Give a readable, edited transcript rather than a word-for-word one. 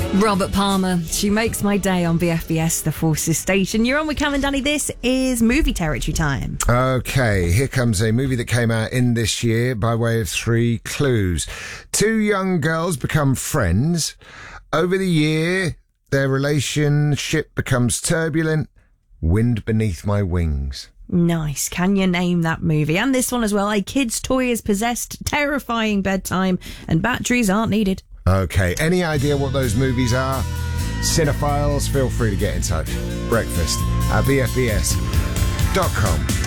Robert Palmer. She makes my day on BFBS, the Forces station. You're on with Cam and Danny. This is movie territory time. Okay, here comes a movie that came out in this year by way of 3 clues. 2 young girls become friends. Over the year, their relationship becomes turbulent. Wind Beneath My Wings. Nice. Can you name that movie? And this one as well. A kid's toy is possessed, terrifying bedtime, and batteries aren't needed. Okay, any idea what those movies are? Cinephiles, feel free to get in touch. Breakfast at bfbs.com.